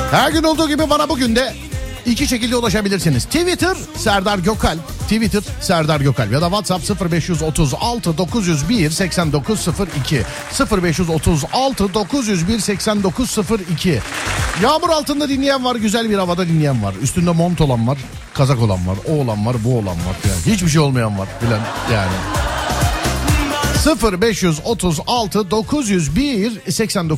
Her gün olduğu gibi bana bugün de iki şekilde ulaşabilirsiniz. Twitter Serdar Gökalp, Twitter Serdar Gökalp ya da WhatsApp 0536 901 8902 0536 901 8902. Yağmur altında dinleyen var, güzel bir havada dinleyen var. Üstünde mont olan var, kazak olan var, o olan var, bu olan var. Yani hiçbir şey olmayan var bilen yani. 0536 901 89